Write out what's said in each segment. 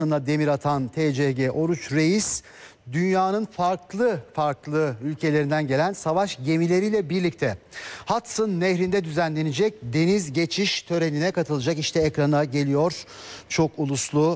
demir atan TCG Oruç Reis, dünyanın farklı ülkelerinden gelen savaş gemileriyle birlikte Hudson Nehri'nde düzenlenecek deniz geçiş törenine katılacak. İşte ekrana geliyor çok uluslu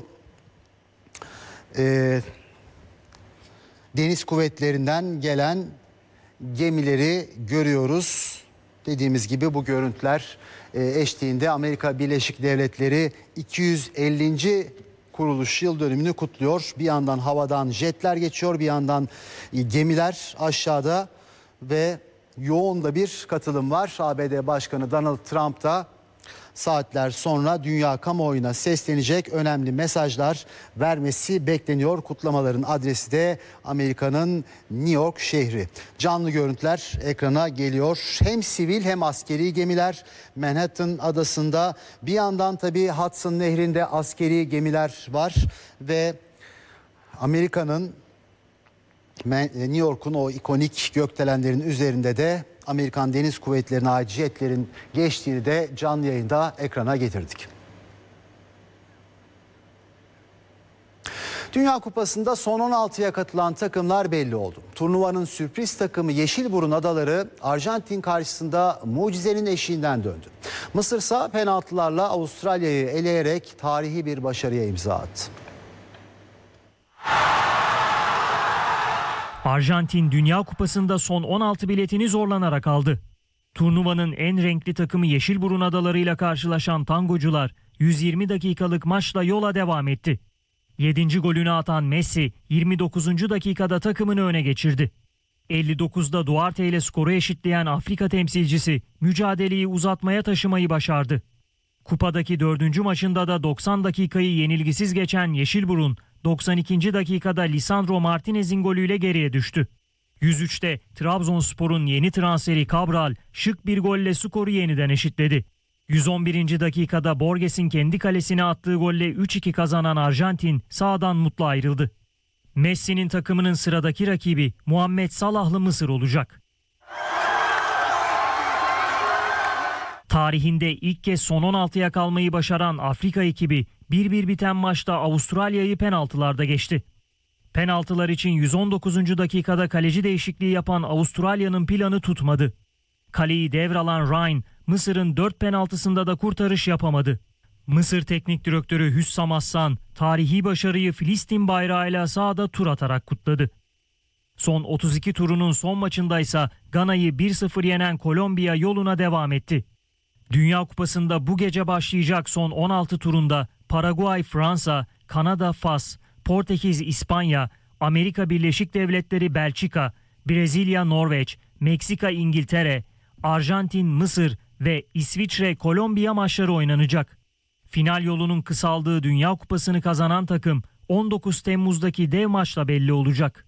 deniz kuvvetlerinden gelen gemileri görüyoruz. Dediğimiz gibi bu görüntüler eşliğinde Amerika Birleşik Devletleri 250. kuruluş yıl dönümünü kutluyor. Bir yandan havadan jetler geçiyor, bir yandan gemiler aşağıda ve yoğun da bir katılım var. ABD Başkanı Donald Trump da saatler sonra dünya kamuoyuna seslenecek, önemli mesajlar vermesi bekleniyor. Kutlamaların adresi de Amerika'nın New York şehri. Canlı görüntüler ekrana geliyor. Hem sivil hem askeri gemiler Manhattan adasında. Bir yandan tabii Hudson Nehri'nde askeri gemiler var ve Amerika'nın New York'un o ikonik gökdelenlerin üzerinde de Amerikan Deniz Kuvvetleri'ne ait jetlerin geçtiğini de canlı yayında ekrana getirdik. Dünya Kupası'nda son 16'ya katılan takımlar belli oldu. Turnuvanın sürpriz takımı Yeşilburun Adaları Arjantin karşısında mucizenin eşiğinden döndü. Mısır ise penaltılarla Avustralya'yı eleyerek tarihi bir başarıya imza attı. Arjantin Dünya Kupası'nda son 16 biletini zorlanarak aldı. Turnuvanın en renkli takımı Yeşilburun Adaları'yla karşılaşan tangocular 120 dakikalık maçla yola devam etti. 7. golünü atan Messi 29. dakikada takımını öne geçirdi. 59'da Duarte ile skoru eşitleyen Afrika temsilcisi mücadeleyi uzatmaya taşımayı başardı. Kupadaki 4. maçında da 90 dakikayı yenilgisiz geçen Yeşilburun 92. dakikada Lisandro Martinez'in golüyle geriye düştü. 103'te Trabzonspor'un yeni transferi Cabral şık bir golle skoru yeniden eşitledi. 111. dakikada Borges'in kendi kalesine attığı golle 3-2 kazanan Arjantin sahadan mutlu ayrıldı. Messi'nin takımının sıradaki rakibi Muhammed Salahlı Mısır olacak. Tarihinde ilk kez son 16'ya kalmayı başaran Afrika ekibi 1-1 biten maçta Avustralya'yı penaltılarda geçti. Penaltılar için 119. dakikada kaleci değişikliği yapan Avustralya'nın planı tutmadı. Kaleyi devralan Ryan, Mısır'ın 4 penaltısında da kurtarış yapamadı. Mısır Teknik Direktörü Hüssam Aslan, tarihi başarıyı Filistin bayrağıyla sahada tur atarak kutladı. Son 32 turunun son maçındaysa Gana'yı 1-0 yenen Kolombiya yoluna devam etti. Dünya Kupası'nda bu gece başlayacak son 16 turunda Paraguay, Fransa, Kanada, Fas, Portekiz, İspanya, Amerika Birleşik Devletleri, Belçika, Brezilya, Norveç, Meksika, İngiltere, Arjantin, Mısır ve İsviçre, Kolombiya maçları oynanacak. Final yolunun kısaldığı Dünya Kupası'nı kazanan takım 19 Temmuz'daki dev maçla belli olacak.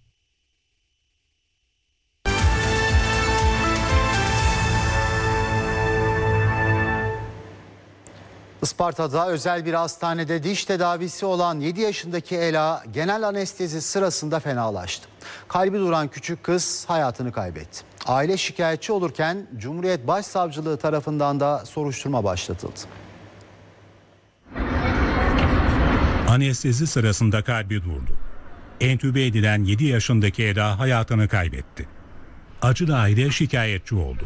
Isparta'da özel bir hastanede diş tedavisi olan 7 yaşındaki Ela genel anestezi sırasında fenalaştı. Kalbi duran küçük kız hayatını kaybetti. Aile şikayetçi olurken Cumhuriyet Başsavcılığı tarafından da soruşturma başlatıldı. Anestezi sırasında kalbi durdu. Entübe edilen 7 yaşındaki Ela hayatını kaybetti. Acılı aile şikayetçi oldu.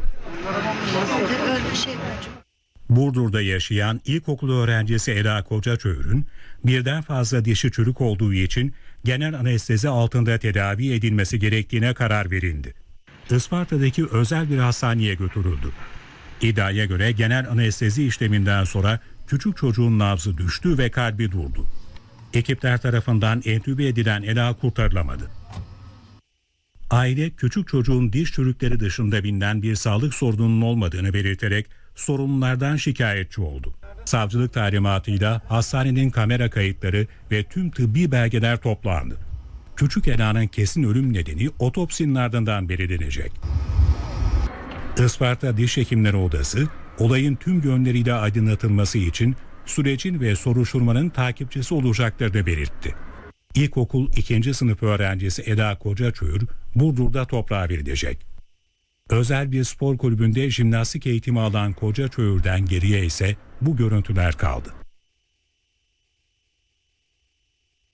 Burdur'da yaşayan ilkokul öğrencisi Ela Kocaçöğür'ün birden fazla dişi çürük olduğu için genel anestezi altında tedavi edilmesi gerektiğine karar verildi. Isparta'daki özel bir hastaneye götürüldü. İddiaya göre genel anestezi işleminden sonra küçük çocuğun nabzı düştü ve kalbi durdu. Ekipler tarafından entübe edilen Ela kurtarılamadı. Aile küçük çocuğun diş çürükleri dışında bilinen bir sağlık sorununun olmadığını belirterek sorumlulardan şikayetçi oldu. Savcılık talimatıyla hastanenin kamera kayıtları ve tüm tıbbi belgeler toplandı. Küçük Ela'nın kesin ölüm nedeni otopsinin ardından belirlenecek. Isparta Diş Hekimleri Odası olayın tüm yönleriyle aydınlatılması için sürecin ve soruşturmanın takipçisi olacaklarını belirtti. İlkokul 2. sınıf öğrencisi Ela Kocaçöğür Burdur'da toprağa verilecek. Özel bir spor kulübünde jimnastik eğitimi alan Kocaçöğür'den geriye ise bu görüntüler kaldı.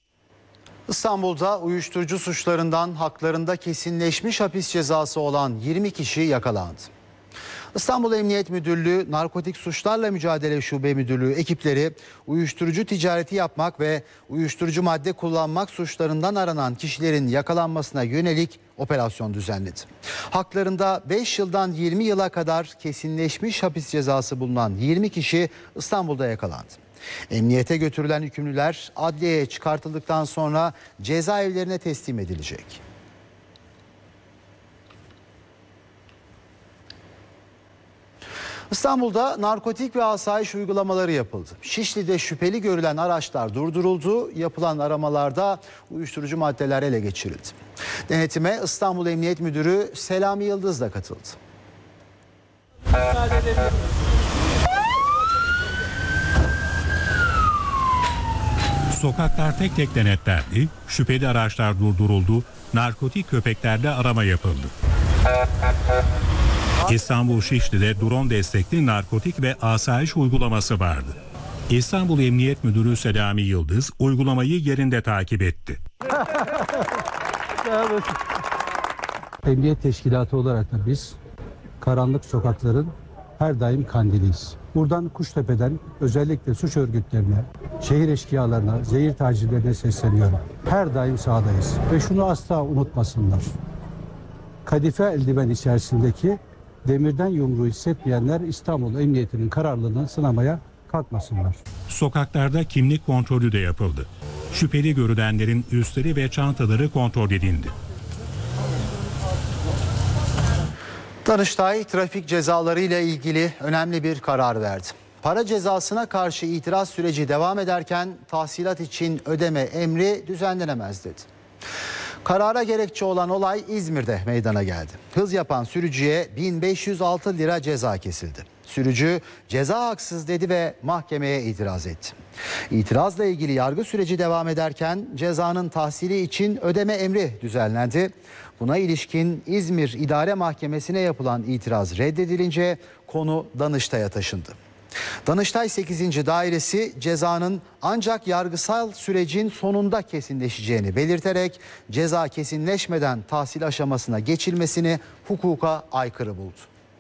İstanbul'da uyuşturucu suçlarından haklarında kesinleşmiş hapis cezası olan 20 kişi yakalandı. İstanbul Emniyet Müdürlüğü Narkotik Suçlarla Mücadele Şube Müdürlüğü ekipleri uyuşturucu ticareti yapmak ve uyuşturucu madde kullanmak suçlarından aranan kişilerin yakalanmasına yönelik operasyon düzenledi. Haklarında 5 yıldan 20 yıla kadar kesinleşmiş hapis cezası bulunan 20 kişi İstanbul'da yakalandı. Emniyete götürülen hükümlüler adliyeye çıkartıldıktan sonra cezaevlerine teslim edilecek. İstanbul'da narkotik ve asayiş uygulamaları yapıldı. Şişli'de şüpheli görülen araçlar durduruldu. Yapılan aramalarda uyuşturucu maddeler ele geçirildi. Denetime İstanbul Emniyet Müdürü Selami Yıldız da katıldı. Sokaklar tek tek denetlendi, şüpheli araçlar durduruldu, narkotik köpeklerle arama yapıldı. İstanbul Şişli'de drone destekli narkotik ve asayiş uygulaması vardı. İstanbul Emniyet Müdürü Selami Yıldız uygulamayı yerinde takip etti. Emniyet teşkilatı olarak da biz karanlık sokakların her daim kandiliyiz. Buradan Kuştepe'den özellikle suç örgütlerine, şehir eşkıyalarına, zehir tacirlerine sesleniyorum. Her daim sahadayız ve şunu asla unutmasınlar. Kadife eldiven içerisindeki demirden yumruğu hissetmeyenler İstanbul Emniyeti'nin kararlılığını sınamaya kalkmasınlar. Sokaklarda kimlik kontrolü de yapıldı. Şüpheli görülenlerin üstleri ve çantaları kontrol edildi. Danıştay trafik cezaları ile ilgili önemli bir karar verdi. Para cezasına karşı itiraz süreci devam ederken tahsilat için ödeme emri düzenlenemez dedi. Karara gerekçe olan olay İzmir'de meydana geldi. Hız yapan sürücüye 1506 lira ceza kesildi. Sürücü ceza haksız dedi ve mahkemeye itiraz etti. İtirazla ilgili yargı süreci devam ederken cezanın tahsili için ödeme emri düzenlendi. Buna ilişkin İzmir İdare Mahkemesi'ne yapılan itiraz reddedilince konu Danıştay'a taşındı. Danıştay 8. Dairesi cezanın ancak yargısal sürecin sonunda kesinleşeceğini belirterek ceza kesinleşmeden tahsil aşamasına geçilmesini hukuka aykırı buldu.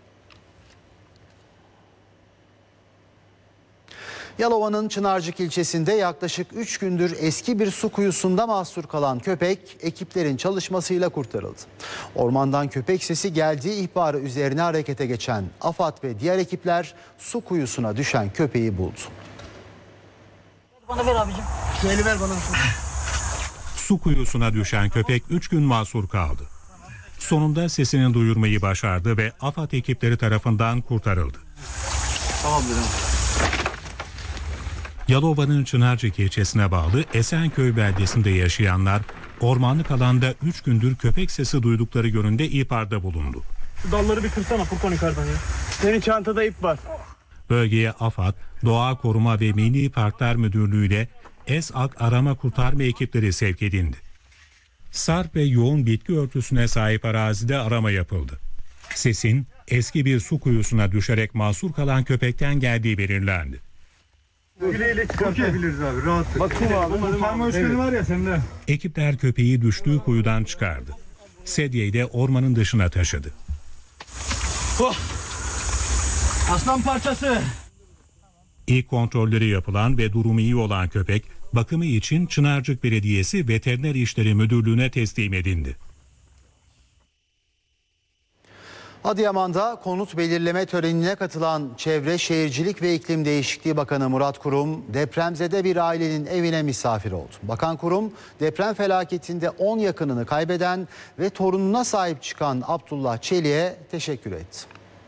Yalova'nın Çınarcık ilçesinde yaklaşık 3 gündür eski bir su kuyusunda mahsur kalan köpek ekiplerin çalışmasıyla kurtarıldı. Ormandan köpek sesi geldiği ihbarı üzerine harekete geçen AFAD ve diğer ekipler su kuyusuna düşen köpeği buldu. Bana ver abicim. Şöyle ver bana. Su kuyusuna düşen köpek 3 gün mahsur kaldı. Sonunda sesini duyurmayı başardı ve AFAD ekipleri tarafından kurtarıldı. Tamam dedim. Yalova'nın Çınarcık ilçesine bağlı Esenköy beldesinde yaşayanlar ormanlık alanda 3 gündür köpek sesi duydukları yönünde ihbarda bulundu. Şu dalları bir kırsana Furkan yukarıdan ya. Senin çantada ip var. Bölgeye AFAD, Doğa Koruma ve Milli Parklar Müdürlüğü ile ESAK arama kurtarma ekipleri sevk edildi. Sarp ve yoğun bitki örtüsüne sahip arazide arama yapıldı. Sesin eski bir su kuyusuna düşerek mahsur kalan köpekten geldiği belirlendi. Güleyle çıkartabiliriz abi rahatlıkla. Bakayım abi. Kurtarma özgürlüğü var ya sende. Ekipler köpeği düştüğü kuyudan çıkardı. Sedyeyi de ormanın dışına taşıdı. Oh. Aslan parçası. İlk kontrolleri yapılan ve durumu iyi olan köpek bakımı için Çınarcık Belediyesi Veteriner İşleri Müdürlüğü'ne teslim edildi. Adıyaman'da konut belirleme törenine katılan Çevre Şehircilik ve İklim Değişikliği Bakanı Murat Kurum depremzede bir ailenin evine misafir oldu. Bakan Kurum deprem felaketinde 10 yakınını kaybeden ve torununa sahip çıkan Abdullah Çelik'e teşekkür etti.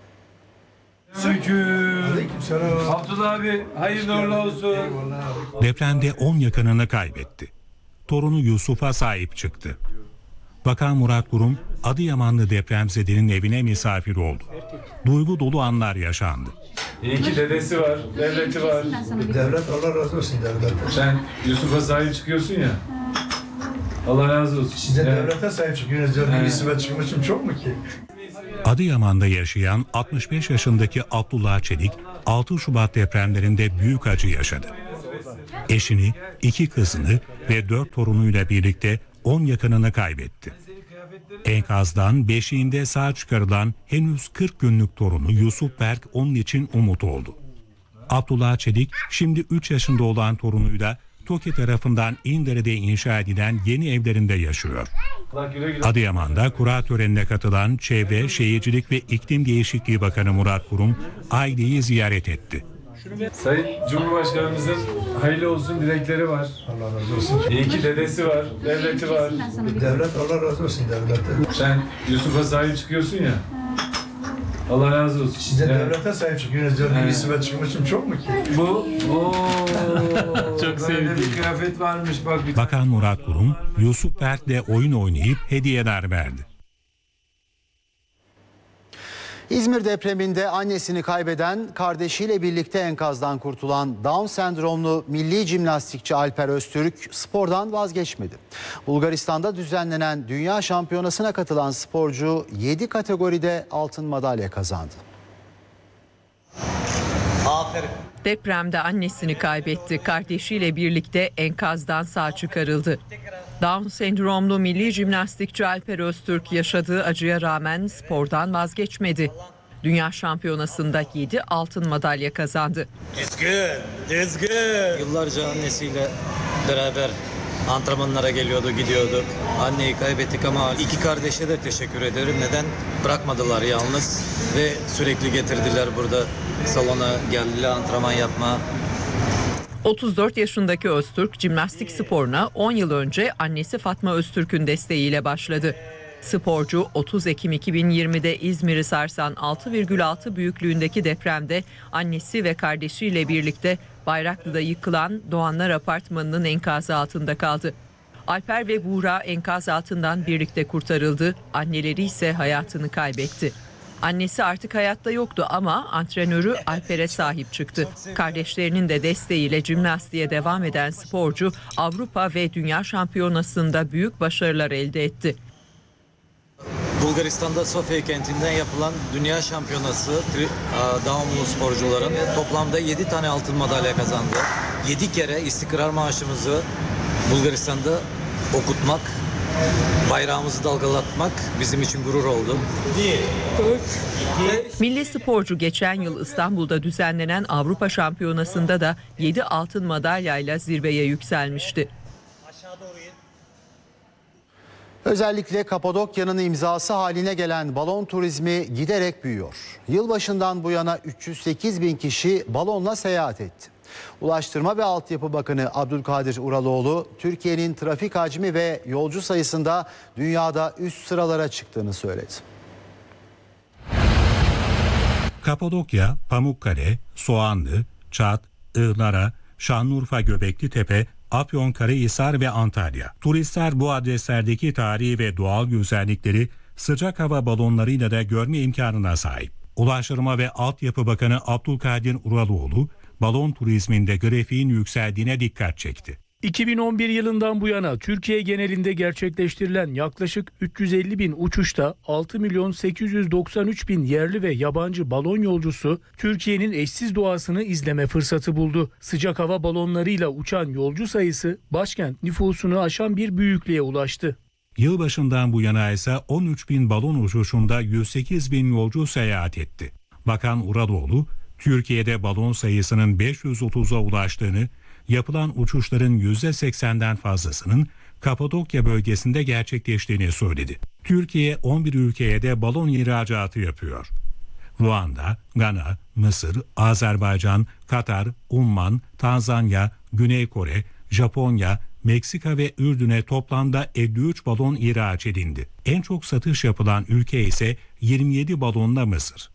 Aleykümselam. Abdullah abi hayırlı uğurlu olsun. Depremde 10 yakınını kaybetti. Torunu Yusuf'a sahip çıktı. Bakan Murat Kurum, Adıyamanlı depremzedenin evine misafir oldu. Duygu dolu anlar yaşandı. İyi ki dedesi var, devleti var. Devlet Allah razı olsun devlet. Sen Yusuf'a sahip çıkıyorsun ya. Allah razı olsun. Size devlete sahip çıkıyorsunuz. Birisi ben çıkmışım çok mu ki? Adıyaman'da yaşayan 65 yaşındaki Abdullah Çelik, 6 Şubat depremlerinde büyük acı yaşadı. Eşini, 2 kızını ve 4 torunuyla birlikte 10 yakınını kaybetti. Enkazdan beşiğinde sağ çıkarılan henüz 40 günlük torunu Yusuf Berk onun için umut oldu. Abdullah Çelik şimdi 3 yaşında olan torunuyla TOKİ tarafından İndere'de inşa edilen yeni evlerinde yaşıyor. Adıyaman'da kura törenine katılan Çevre, Şehircilik ve İklim Değişikliği Bakanı Murat Kurum aileyi ziyaret etti. Sayın Cumhurbaşkanımızın hayırlı olsun dilekleri var. Allah razı olsun. İyi ki dedesi var, devleti var. Devlet Allah razı olsun devlete. Sen Yusuf'a sahip çıkıyorsun ya. Allah razı olsun. Size Yani devlete sahip çıkıyorsunuz. Birisi ben çıkmışım çok mu ki? bu çok sevdiğim bir kıyafet varmış bak. Bakan Murat Kurum, Yusuf Berk'le oyun oynayıp hediyeler verdi. İzmir depreminde annesini kaybeden, kardeşiyle birlikte enkazdan kurtulan Down sendromlu milli jimnastikçi Alper Öztürk spordan vazgeçmedi. Bulgaristan'da düzenlenen Dünya Şampiyonası'na katılan sporcu 7 kategoride altın madalya kazandı. Depremde annesini kaybetti. Kardeşiyle birlikte enkazdan sağ çıkarıldı. Down sendromlu milli jimnastikçi Alper Öztürk yaşadığı acıya rağmen spordan vazgeçmedi. Dünya Şampiyonası'nda 7 altın madalya kazandı. Yıllarca annesiyle beraber antrenmanlara geliyordu, gidiyorduk. Anneyi kaybettik ama 2 kardeşe de teşekkür ederim. Neden? Bırakmadılar yalnız ve sürekli getirdiler burada. Salona geldiler antrenman yapma. 34 yaşındaki Öztürk jimnastik sporuna 10 yıl önce annesi Fatma Öztürk'ün desteğiyle başladı. Sporcu 30 Ekim 2020'de İzmir'i sarsan 6,6 büyüklüğündeki depremde annesi ve kardeşiyle birlikte Bayraklı'da yıkılan Doğanlar Apartmanı'nın enkazı altında kaldı. Alper ve Buğra enkaz altından birlikte kurtarıldı, anneleri ise hayatını kaybetti. Annesi artık hayatta yoktu ama antrenörü Alper'e sahip çıktı. Kardeşlerinin de desteğiyle jimnastiğe devam eden sporcu Avrupa ve Dünya Şampiyonası'nda büyük başarılar elde etti. Bulgaristan'da Sofya kentinden yapılan Dünya Şampiyonası Down'lu sporcuların toplamda 7 tane altın madalya kazandı. 7 kere İstiklal Marşımızı Bulgaristan'da okutmak, bayrağımızı dalgalatmak bizim için gurur oldu. Milli sporcu geçen yıl İstanbul'da düzenlenen Avrupa Şampiyonası'nda da 7 altın madalyayla zirveye yükselmişti. Özellikle Kapadokya'nın imzası haline gelen balon turizmi giderek büyüyor. Yılbaşından bu yana 308 bin kişi balonla seyahat etti. Ulaştırma ve Altyapı Bakanı Abdülkadir Uraloğlu, Türkiye'nin trafik hacmi ve yolcu sayısında dünyada üst sıralara çıktığını söyledi. Kapadokya, Pamukkale, Soğanlı, Çat, Ihlara, Şanlıurfa Göbeklitepe, Afyonkarahisar ve Antalya. Turistler bu adreslerdeki tarihi ve doğal güzellikleri sıcak hava balonlarıyla da görme imkanına sahip. Ulaştırma ve Altyapı Bakanı Abdülkadir Uraloğlu, balon turizminde grafiğin yükseldiğine dikkat çekti. 2011 yılından bu yana Türkiye genelinde gerçekleştirilen yaklaşık 350 bin uçuşta 6.893.000 yerli ve yabancı balon yolcusu Türkiye'nin eşsiz doğasını izleme fırsatı buldu. Sıcak hava balonlarıyla uçan yolcu sayısı başkent nüfusunu aşan bir büyüklüğe ulaştı. Yılbaşından bu yana ise 13 bin balon uçuşunda 108 bin yolcu seyahat etti. Bakan Uraloğlu, Türkiye'de balon sayısının 530'a ulaştığını, yapılan uçuşların %80'den fazlasının Kapadokya bölgesinde gerçekleştiğini söyledi. Türkiye 11 ülkeye de balon ihracatı yapıyor. Ruanda, Gana, Mısır, Azerbaycan, Katar, Umman, Tanzanya, Güney Kore, Japonya, Meksika ve Ürdün'e toplamda 53 balon ihraç edildi. En çok satış yapılan ülke ise 27 balonla Mısır.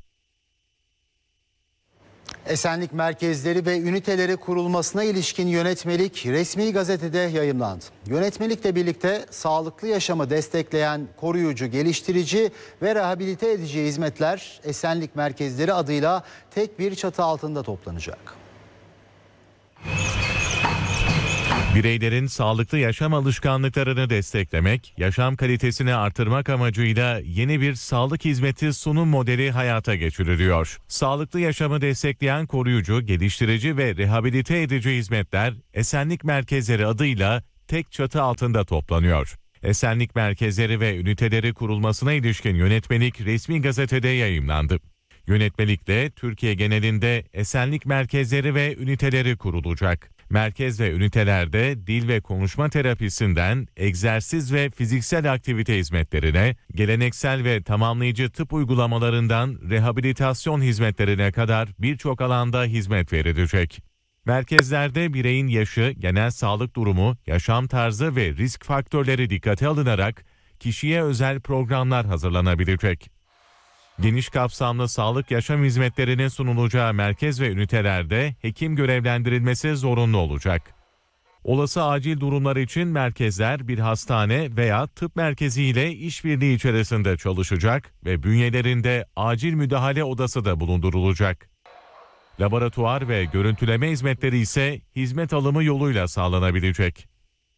Esenlik merkezleri ve üniteleri kurulmasına ilişkin yönetmelik resmi gazetede yayımlandı. Yönetmelikle birlikte sağlıklı yaşamı destekleyen koruyucu, geliştirici ve rehabilite edici hizmetler Esenlik merkezleri adıyla tek bir çatı altında toplanacak. Bireylerin sağlıklı yaşam alışkanlıklarını desteklemek, yaşam kalitesini artırmak amacıyla yeni bir sağlık hizmeti sunum modeli hayata geçiriliyor. Sağlıklı yaşamı destekleyen koruyucu, geliştirici ve rehabilite edici hizmetler Esenlik Merkezleri adıyla tek çatı altında toplanıyor. Esenlik merkezleri ve üniteleri kurulmasına ilişkin yönetmelik resmi gazetede yayımlandı. Yönetmelikle Türkiye genelinde esenlik merkezleri ve üniteleri kurulacak. Merkez ve ünitelerde dil ve konuşma terapisinden egzersiz ve fiziksel aktivite hizmetlerine, geleneksel ve tamamlayıcı tıp uygulamalarından rehabilitasyon hizmetlerine kadar birçok alanda hizmet verilecek. Merkezlerde bireyin yaşı, genel sağlık durumu, yaşam tarzı ve risk faktörleri dikkate alınarak kişiye özel programlar hazırlanabilecek. Geniş kapsamlı sağlık yaşam hizmetlerinin sunulacağı merkez ve ünitelerde hekim görevlendirilmesi zorunlu olacak. Olası acil durumlar için merkezler bir hastane veya tıp merkezi ile işbirliği içerisinde çalışacak ve bünyelerinde acil müdahale odası da bulundurulacak. Laboratuvar ve görüntüleme hizmetleri ise hizmet alımı yoluyla sağlanabilecek.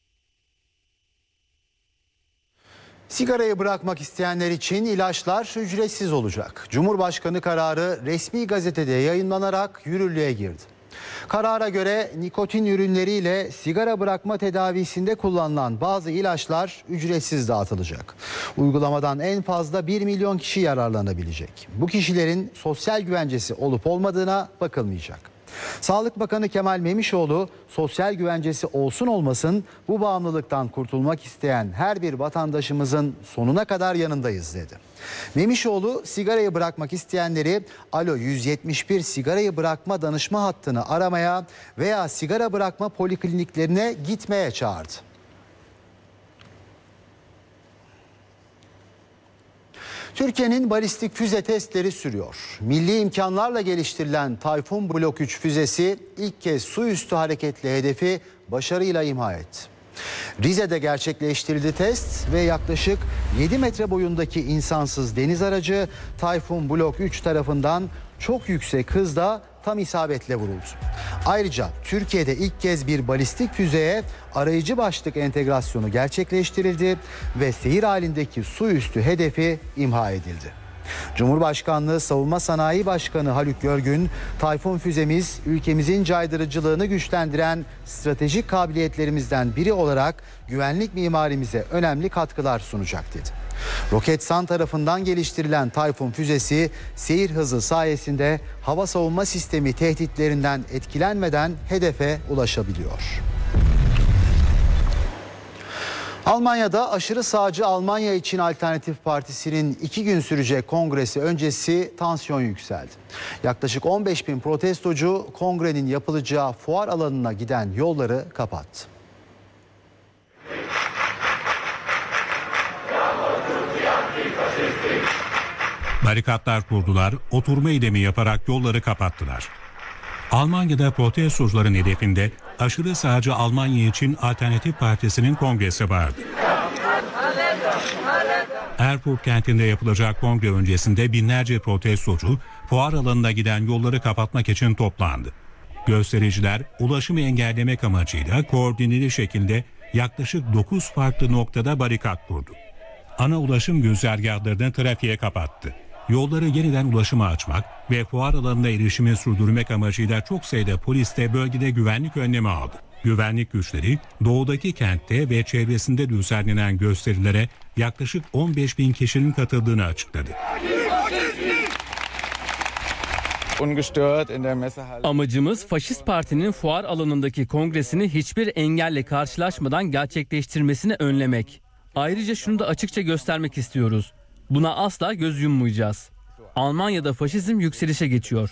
Sigarayı bırakmak isteyenler için ilaçlar ücretsiz olacak. Cumhurbaşkanı kararı resmi gazetede yayınlanarak yürürlüğe girdi. Karara göre nikotin ürünleriyle sigara bırakma tedavisinde kullanılan bazı ilaçlar ücretsiz dağıtılacak. Uygulamadan en fazla 1 milyon kişi yararlanabilecek. Bu kişilerin sosyal güvencesi olup olmadığına bakılmayacak. Sağlık Bakanı Kemal Memişoğlu, sosyal güvencesi olsun olmasın bu bağımlılıktan kurtulmak isteyen her bir vatandaşımızın sonuna kadar yanındayız dedi. Memişoğlu, sigarayı bırakmak isteyenleri Alo 171 sigarayı bırakma danışma hattını aramaya veya sigara bırakma polikliniklerine gitmeye çağırdı. Türkiye'nin balistik füze testleri sürüyor. Milli imkanlarla geliştirilen Tayfun Blok 3 füzesi ilk kez su üstü hareketli hedefi başarıyla imha etti. Rize'de gerçekleştirildi test ve yaklaşık 7 metre boyundaki insansız deniz aracı Tayfun Blok 3 tarafından çok yüksek hızda tam isabetle vuruldu. Ayrıca Türkiye'de ilk kez bir balistik füzeye arayıcı başlık entegrasyonu gerçekleştirildi ve seyir halindeki su üstü hedefi imha edildi. Cumhurbaşkanlığı Savunma Sanayi Başkanı Haluk Görgün, Tayfun füzemiz ülkemizin caydırıcılığını güçlendiren stratejik kabiliyetlerimizden biri olarak güvenlik mimarimize önemli katkılar sunacak dedi. Roketsan tarafından geliştirilen Tayfun füzesi seyir hızı sayesinde hava savunma sistemi tehditlerinden etkilenmeden hedefe ulaşabiliyor. Almanya'da aşırı sağcı Almanya için Alternatif Partisi'nin 2 gün sürecek kongresi öncesi tansiyon yükseldi. Yaklaşık 15.000 protestocu kongrenin yapılacağı fuar alanına giden yolları kapattı. Barikatlar kurdular, oturma eylemi yaparak yolları kapattılar. Almanya'da protestocuların hedefinde aşırı sağcı Almanya için Alternatif Partisi'nin kongresi vardı. Erfurt kentinde yapılacak kongre öncesinde binlerce protestocu fuar alanına giden yolları kapatmak için toplandı. Göstericiler ulaşımı engellemek amacıyla koordineli şekilde yaklaşık 9 farklı noktada barikat kurdu. Ana ulaşım güzergahlarını trafiğe kapattı. Yolları yeniden ulaşıma açmak ve fuar alanına erişimi sürdürmek amacıyla çok sayıda polis de bölgede güvenlik önlemi aldı. Güvenlik güçleri doğudaki kentte ve çevresinde düzenlenen gösterilere yaklaşık 15.000 kişinin katıldığını açıkladı. Amacımız faşist partinin fuar alanındaki kongresini hiçbir engelle karşılaşmadan gerçekleştirmesini önlemek. Ayrıca şunu da açıkça göstermek istiyoruz. Buna asla göz yummayacağız. Almanya'da faşizm yükselişe geçiyor.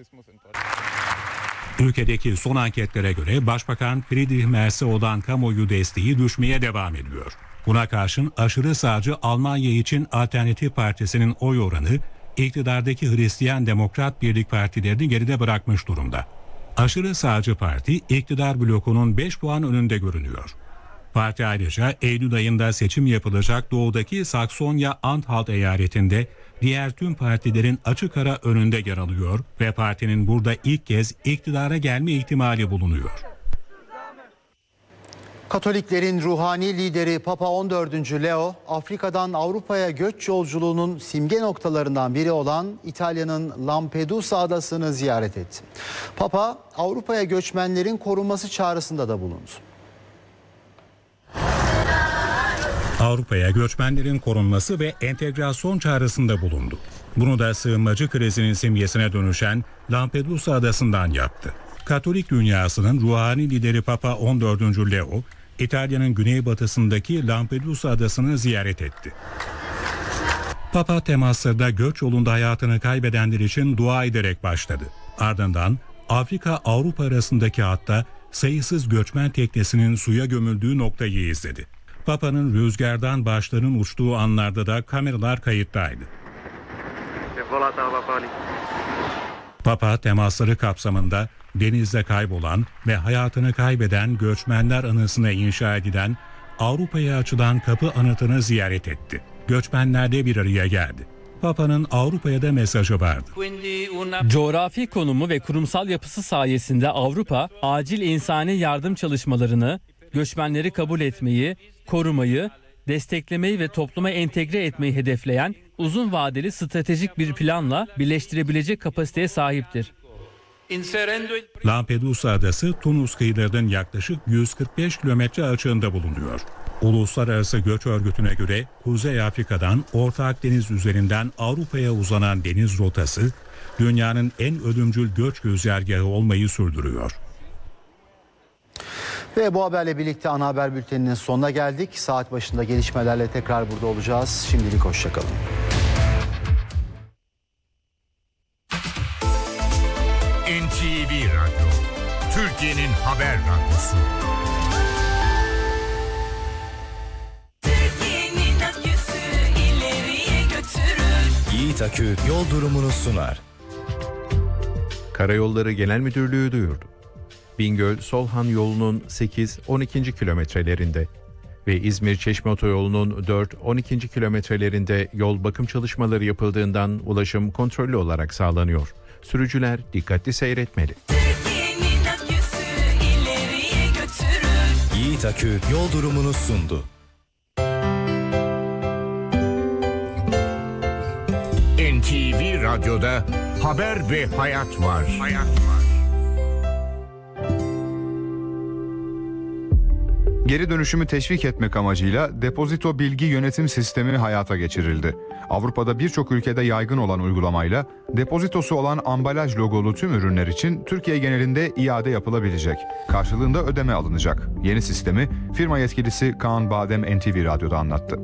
Ülkedeki son anketlere göre Başbakan Friedrich Merz'e olan kamuoyu desteği düşmeye devam ediyor. Buna karşın aşırı sağcı Almanya için Alternatif Partisi'nin oy oranı iktidardaki Hristiyan Demokrat Birlik partilerini geride bırakmış durumda. Aşırı sağcı parti iktidar blokunun 5 puan önünde görünüyor. Parti ayrıca Eylül ayında seçim yapılacak doğudaki Saksonya-Anhalt eyaletinde diğer tüm partilerin açık ara önünde yer alıyor ve partinin burada ilk kez iktidara gelme ihtimali bulunuyor. Katoliklerin ruhani lideri Papa 14. Leo, Afrika'dan Avrupa'ya göç yolculuğunun simge noktalarından biri olan İtalya'nın Lampedusa adasını ziyaret etti. Papa, Avrupa'ya göçmenlerin korunması çağrısında da bulundu. Avrupa'ya göçmenlerin korunması ve entegrasyon çağrısında bulundu. Bunu da sığınmacı krizinin simgesine dönüşen Lampedusa adasından yaptı. Katolik dünyasının ruhani lideri Papa 14. Leo, İtalya'nın güneybatısındaki Lampedusa adasını ziyaret etti. Papa temaslarda göç yolunda hayatını kaybedenler için dua ederek başladı. Ardından Afrika-Avrupa arasındaki hatta sayısız göçmen teknesinin suya gömüldüğü noktayı izledi. Papa'nın rüzgardan başların uçtuğu anlarda da kameralar kayıttaydı. Papa temasları kapsamında denizde kaybolan ve hayatını kaybeden göçmenler anısına inşa edilen Avrupa'ya açılan kapı anıtını ziyaret etti. Göçmenler de bir araya geldi. Papa'nın Avrupa'ya da mesajı vardı. Coğrafi konumu ve kurumsal yapısı sayesinde Avrupa, acil insani yardım çalışmalarını, göçmenleri kabul etmeyi, korumayı, desteklemeyi ve topluma entegre etmeyi hedefleyen uzun vadeli stratejik bir planla birleştirebilecek kapasiteye sahiptir. Lampedusa adası Tunus kıyılarının yaklaşık 145 kilometre açığında bulunuyor. Uluslararası Göç Örgütü'ne göre Kuzey Afrika'dan Orta Akdeniz üzerinden Avrupa'ya uzanan deniz rotası dünyanın en ölümcül göç güzergahı olmayı sürdürüyor. Ve bu haberle birlikte ana haber bülteninin sonuna geldik. Saat başında gelişmelerle tekrar burada olacağız. Şimdilik hoşçakalın. NTV Radyo, Türkiye'nin haber radyosu. Türkiye'nin aküsü ileriye götürür. Yiğit Akü yol durumunu sunar. Karayolları Genel Müdürlüğü duyurdu. Bingöl-Solhan yolunun 8-12. kilometrelerinde ve İzmir-Çeşme otoyolunun 4-12. kilometrelerinde yol bakım çalışmaları yapıldığından ulaşım kontrollü olarak sağlanıyor. Sürücüler dikkatli seyretmeli. Türkiye'nin aküsü ileriye götürür. Yiğit Akü yol durumunu sundu. NTV Radyo'da haber ve hayat var. Geri dönüşümü teşvik etmek amacıyla depozito bilgi yönetim sistemi hayata geçirildi. Avrupa'da birçok ülkede yaygın olan uygulamayla depozitosu olan ambalaj logolu tüm ürünler için Türkiye genelinde iade yapılabilecek. Karşılığında ödeme alınacak. Yeni sistemi firma yetkilisi Kaan Badem NTV Radyo'da anlattı.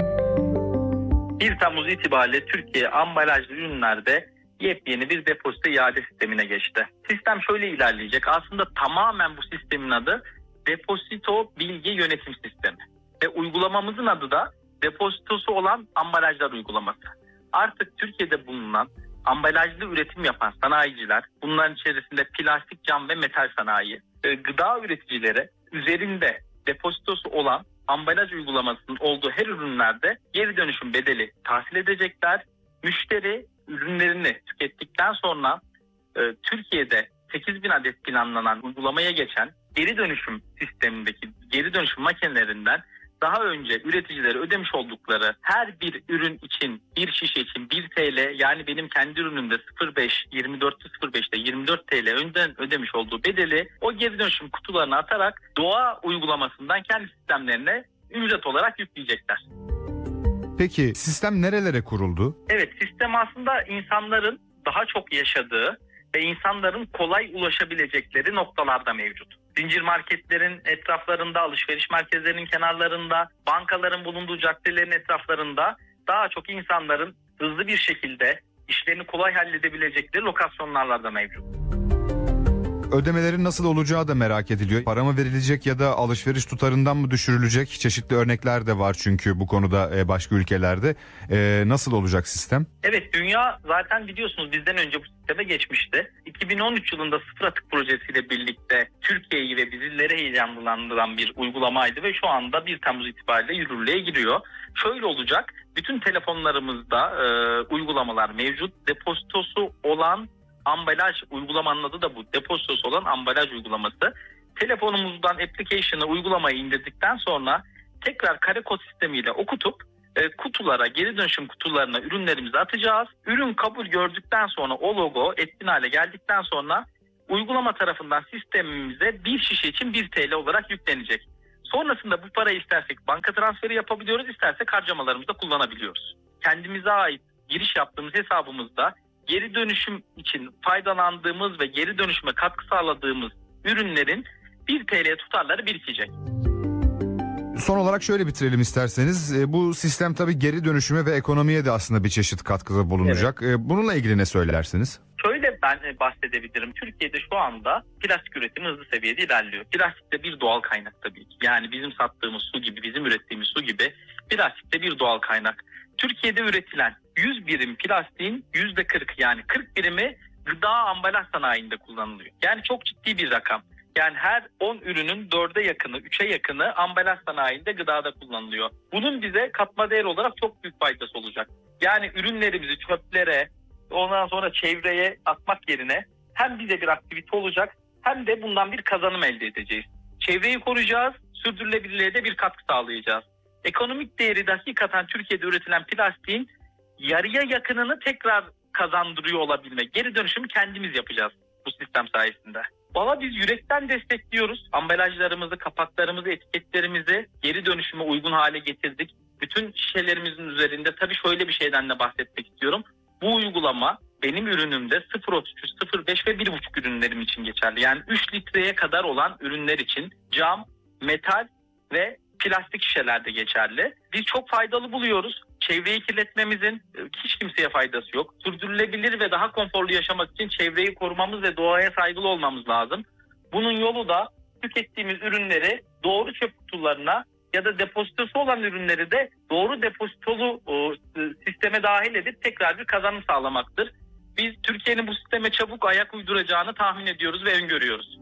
1 Temmuz itibariyle Türkiye ambalajlı ürünlerde yepyeni bir depozito iade sistemine geçti. Sistem şöyle ilerleyecek. Aslında tamamen bu sistemin adı Depozito Bilgi Yönetim Sistemi ve uygulamamızın adı da depozitosu olan ambalajlar uygulaması. Artık Türkiye'de bulunan ambalajlı üretim yapan sanayiciler, bunların içerisinde plastik, cam ve metal sanayi, gıda üreticileri üzerinde depozitosu olan ambalaj uygulamasının olduğu her ürünlerde geri dönüşüm bedeli tahsil edecekler. Müşteri ürünlerini tükettikten sonra Türkiye'de 8.000 adet planlanan uygulamaya geçen geri dönüşüm sistemindeki geri dönüşüm makinelerinden daha önce üreticilere ödemiş oldukları her bir ürün için, bir şişe için 1 TL, yani benim kendi ürünümde 24'te 24 TL önden ödemiş olduğu bedeli o geri dönüşüm kutularına atarak doğa uygulamasından kendi sistemlerine ücret olarak yükleyecekler. Peki sistem nerelere kuruldu? Evet, sistem aslında insanların daha çok yaşadığı ve insanların kolay ulaşabilecekleri noktalarda mevcut. Zincir marketlerin etraflarında, alışveriş merkezlerinin kenarlarında, bankaların bulunduğu caddelerin etraflarında daha çok insanların hızlı bir şekilde işlerini kolay halledebilecekleri lokasyonlarda mevcut. Ödemelerin nasıl olacağı da merak ediliyor. Para mı verilecek ya da alışveriş tutarından mı düşürülecek? Çeşitli örnekler de var çünkü bu konuda başka ülkelerde. Nasıl olacak sistem? Evet, dünya zaten biliyorsunuz bizden önce bu sisteme geçmişti. 2013 yılında sıfır atık projesiyle birlikte Türkiye'yi ve bizleri heyecanlandıran bir uygulamaydı ve şu anda 1 Temmuz itibariyle yürürlüğe giriyor. Şöyle olacak, bütün telefonlarımızda uygulamalar mevcut. Depozitosu olan ambalaj uygulamanın adı da bu. Depozitosu olan ambalaj uygulaması. telefonumuzdan application'ı, uygulamayı indirdikten sonra tekrar kare kod sistemiyle okutup kutulara, geri dönüşüm kutularına ürünlerimizi atacağız. Ürün kabul gördükten sonra o logo etkin hale geldikten sonra uygulama tarafından sistemimize bir şişe için 1 TL olarak yüklenecek. Sonrasında bu parayı istersek banka transferi yapabiliyoruz, istersek harcamalarımızda kullanabiliyoruz. Kendimize ait giriş yaptığımız hesabımızda geri dönüşüm için faydalandığımız ve geri dönüşüme katkı sağladığımız ürünlerin 1 TL tutarları birikecek. Son olarak şöyle bitirelim isterseniz. Bu sistem tabii geri dönüşüme ve ekonomiye de aslında bir çeşit katkıda bulunacak. Evet. Bununla ilgili ne söylersiniz? Şöyle ben bahsedebilirim. Türkiye'de şu anda plastik üretimi hızlı seviyede ilerliyor. Plastik de bir doğal kaynak tabii ki. Yani bizim sattığımız su gibi, bizim ürettiğimiz su gibi plastik de bir doğal kaynak. Türkiye'de üretilen 100 birim plastiğin %40 yani 40 birimi gıda ambalaj sanayinde kullanılıyor. Yani çok ciddi bir rakam. Yani her 10 ürünün 4'e yakını, 3'e yakını ambalaj sanayinde, gıdada kullanılıyor. Bunun bize katma değer olarak çok büyük faydası olacak. Yani ürünlerimizi çöplere, ondan sonra çevreye atmak yerine hem bize bir aktivite olacak hem de bundan bir kazanım elde edeceğiz. Çevreyi koruyacağız, sürdürülebilirliğe de bir katkı sağlayacağız. Ekonomik değeri de hakikaten Türkiye'de üretilen plastiğin yarıya yakınını tekrar kazandırıyor olabilmek. Geri dönüşümü kendimiz yapacağız bu sistem sayesinde. Valla biz yürekten destekliyoruz. Ambalajlarımızı, kapaklarımızı, etiketlerimizi geri dönüşüme uygun hale getirdik. Bütün şişelerimizin üzerinde tabii şöyle bir şeyden de bahsetmek istiyorum. Bu uygulama benim ürünümde 0.33, 0.5 ve 1.5 ürünlerim için geçerli. Yani 3 litreye kadar olan ürünler için cam, metal ve plastik şişelerde geçerli. Biz çok faydalı buluyoruz. Çevreyi kirletmemizin hiç kimseye faydası yok. Sürdürülebilir ve daha konforlu yaşamak için çevreyi korumamız ve doğaya saygılı olmamız lazım. Bunun yolu da tükettiğimiz ürünleri doğru çöp kutularına ya da depozitosu olan ürünleri de doğru depozitolu sisteme dahil edip tekrar bir kazanım sağlamaktır. Biz Türkiye'nin bu sisteme çabuk ayak uyduracağını tahmin ediyoruz ve öngörüyoruz.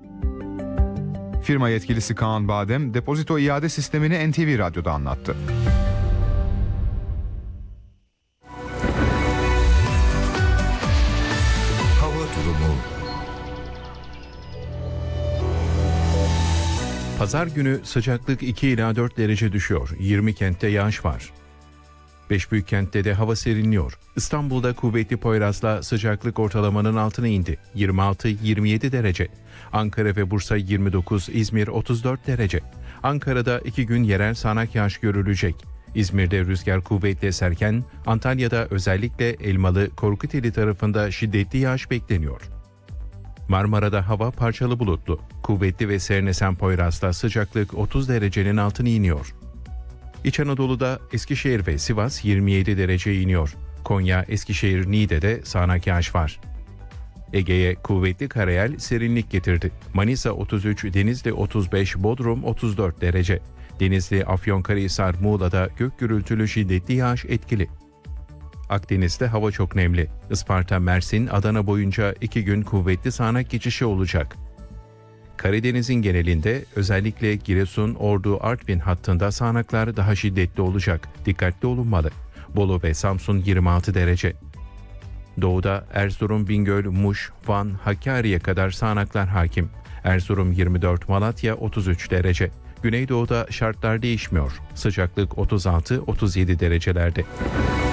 Firma yetkilisi Kaan Badem, depozito iade sistemini NTV Radyo'da anlattı. Hava durumu. Pazar günü sıcaklık 2 ila 4 derece düşüyor. 20 kentte yağış var. 5 büyük kentte de hava serinliyor. İstanbul'da kuvvetli Poyraz'la sıcaklık ortalamanın altına indi. 26-27 derece. Ankara ve Bursa 29, İzmir 34 derece. Ankara'da 2 gün yerel sağanak yağış görülecek. İzmir'de rüzgar kuvvetli eserken Antalya'da özellikle Elmalı, Korkuteli tarafında şiddetli yağış bekleniyor. Marmara'da hava parçalı bulutlu. Kuvvetli ve serin esen Poyraz'da sıcaklık 30 derecenin altına iniyor. İç Anadolu'da Eskişehir ve Sivas 27 dereceye iniyor. Konya, Eskişehir, Niğde'de sağanak yağış var. Ege'ye kuvvetli karayel serinlik getirdi. Manisa 33, Denizli 35, Bodrum 34 derece. Denizli, Afyonkarahisar, Muğla'da gök gürültülü şiddetli yağış etkili. Akdeniz'de hava çok nemli. Isparta, Mersin, Adana boyunca 2 gün kuvvetli sağanak geçişi olacak. Karadeniz'in genelinde özellikle Giresun, Ordu, Artvin hattında sağanaklar daha şiddetli olacak. Dikkatli olunmalı. Bolu ve Samsun 26 derece. Doğuda Erzurum, Bingöl, Muş, Van, Hakkari'ye kadar sağanaklar hakim. Erzurum 24, Malatya 33 derece. Güneydoğu'da şartlar değişmiyor. Sıcaklık 36-37 derecelerde.